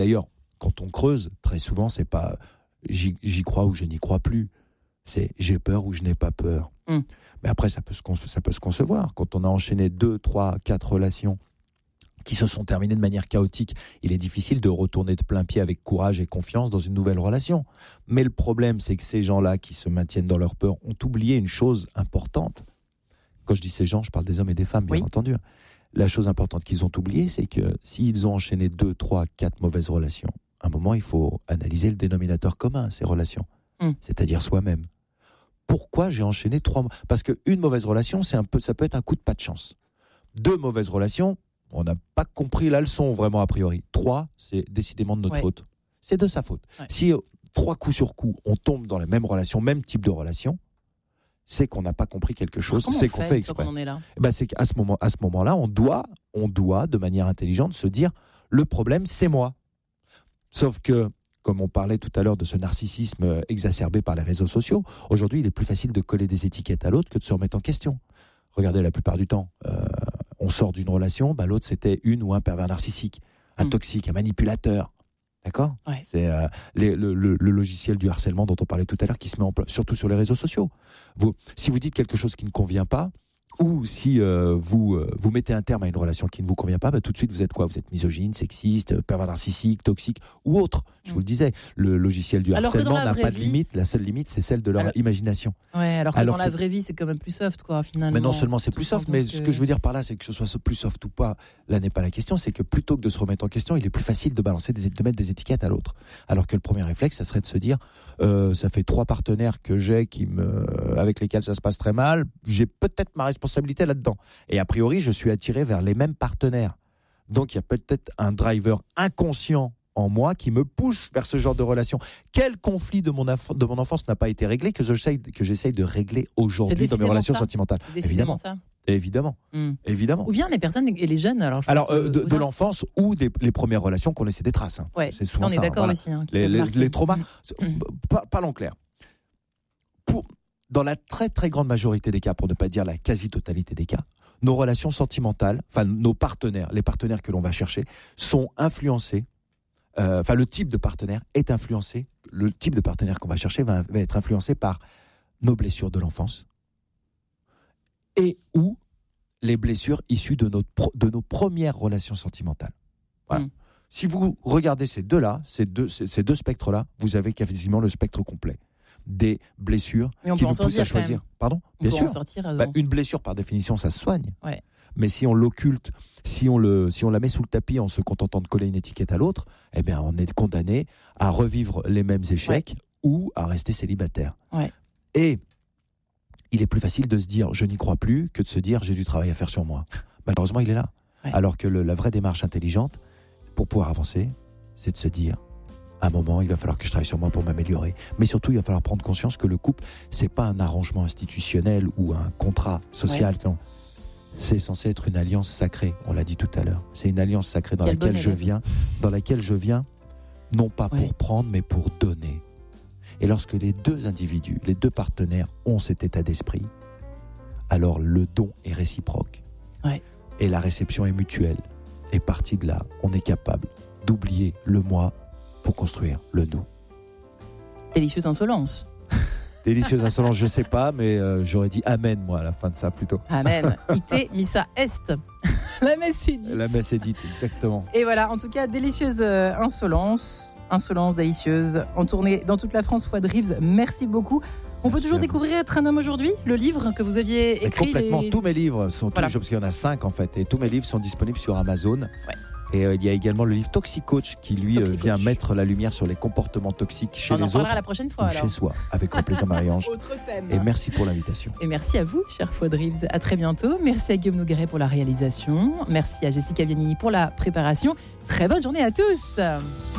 D'ailleurs, quand on creuse, très souvent, c'est pas j'y crois ou je n'y crois plus. C'est j'ai peur ou je n'ai pas peur. Mais après, ça peut se concevoir. Quand on a enchaîné 2, 3, 4 relations qui se sont terminées de manière chaotique, il est difficile de retourner de plein pied avec courage et confiance dans une nouvelle relation. Mais le problème, c'est que ces gens-là qui se maintiennent dans leur peur ont oublié une chose importante. Quand je dis ces gens, je parle des hommes et des femmes, bien entendu. La chose importante qu'ils ont oubliée, c'est que s'ils ont enchaîné 2, 3, 4 mauvaises relations, à un moment, il faut analyser le dénominateur commun, ces relations, c'est-à-dire soi-même. Pourquoi j'ai enchaîné 3 mois ? Parce qu'une mauvaise relation, ça peut être un coup de pas de chance. 2 mauvaises relations, on n'a pas compris la leçon vraiment a priori. 3, c'est décidément de notre faute. C'est de sa faute. Ouais. Si 3 coups sur coup, on tombe dans la même relation, même type de relation, c'est qu'on n'a pas compris quelque chose, c'est qu'on fait exprès. On est là. C'est qu'à ce moment-là, on doit, de manière intelligente, se dire, le problème, c'est moi. Sauf que, comme on parlait tout à l'heure de ce narcissisme exacerbé par les réseaux sociaux, aujourd'hui, il est plus facile de coller des étiquettes à l'autre que de se remettre en question. Regardez, la plupart du temps, on sort d'une relation, l'autre, c'était une ou un pervers narcissique, un toxique, un manipulateur. D'accord ? C'est le logiciel du harcèlement dont on parlait tout à l'heure qui se met en place, surtout sur les réseaux sociaux. Si vous dites quelque chose qui ne convient pas, ou si vous mettez un terme à une relation qui ne vous convient pas, tout de suite vous êtes quoi ? Vous êtes misogyne, sexiste, pervers narcissique, toxique ou autre. Je vous le disais, le logiciel du harcèlement n'a pas de limite. La seule limite, c'est celle de leur imagination. Alors que dans la vraie vie, c'est quand même plus soft, quoi, finalement. Mais non seulement c'est plus soft, mais ce que je veux dire par là, c'est que ce soit plus soft ou pas, là n'est pas la question. C'est que plutôt que de se remettre en question, il est plus facile de de mettre des étiquettes à l'autre. Alors que le premier réflexe, ça serait de se dire, ça fait 3 partenaires que j'ai avec lesquels ça se passe très mal. J'ai peut-être ma responsabilité là-dedans. Et a priori, je suis attiré vers les mêmes partenaires. Donc, il y a peut-être un driver inconscient en moi qui me pousse vers ce genre de relation. Quel conflit de mon enfance n'a pas été réglé que j'essaye de régler aujourd'hui dans mes relations sentimentales ? Évidemment. Évidemment. Ou bien les personnes et les jeunes. De l'enfance ou les premières relations qu'on laissait des traces. C'est souvent ça. On est d'accord aussi. Les traumas. Parlons clair. Dans la très très grande majorité des cas, pour ne pas dire la quasi-totalité des cas, nos relations sentimentales, nos partenaires, les partenaires que l'on va chercher, sont influencés. Le type de partenaire est influencé. Le type de partenaire qu'on va chercher va être influencé par nos blessures de l'enfance et ou les blessures issues de nos premières relations sentimentales. Voilà. Si vous regardez ces deux spectres-là, vous avez quasiment le spectre complet des blessures qui nous poussent à choisir. Pardon ? Bien sûr. Une blessure, par définition, ça se soigne. Ouais. Mais si on l'occulte, si on la met sous le tapis en se contentant de coller une étiquette à l'autre, on est condamné à revivre les mêmes échecs ou à rester célibataire. Ouais. Et il est plus facile de se dire « je n'y crois plus » que de se dire « j'ai du travail à faire sur moi ». Malheureusement, il est là. Ouais. Alors que la vraie démarche intelligente, pour pouvoir avancer, c'est de se dire à un moment, il va falloir que je travaille sur moi pour m'améliorer. Mais surtout, il va falloir prendre conscience que le couple, c'est pas un arrangement institutionnel ou un contrat social. Ouais. C'est censé être une alliance sacrée, on l'a dit tout à l'heure. C'est une alliance sacrée dans laquelle je viens, non pas pour prendre, mais pour donner. Et lorsque les 2 individus, les 2 partenaires ont cet état d'esprit, alors le don est réciproque. Ouais. Et la réception est mutuelle. Et parti de là, on est capable d'oublier le moi pour construire le nous. Délicieuse insolence. Délicieuse insolence, je sais pas, mais j'aurais dit amen, moi, à la fin de ça, plutôt. Amen. Ite missa est. La messe est dite. La messe est dite, exactement. Et voilà, en tout cas, délicieuse insolence délicieuse, en tournée dans toute la France, Fouad Reeves, merci beaucoup. On peut toujours découvrir Être un homme aujourd'hui, le livre que vous aviez écrit. Complètement, tous mes livres sont parce qu'il y en a 5 en fait, et tous mes livres sont disponibles sur Amazon. Ouais. Et il y a également le livre Toxicoach qui lui vient mettre la lumière sur les comportements toxiques chez les autres. On en parlera la prochaine fois alors. Chez soi, avec grand plaisir Marie-Ange. Autre thème. Et merci pour l'invitation. Et merci à vous, cher Fouad Reeves. À très bientôt. Merci à Guillaume Nogueret pour la réalisation. Merci à Jessica Vianini pour la préparation. Très bonne journée à tous.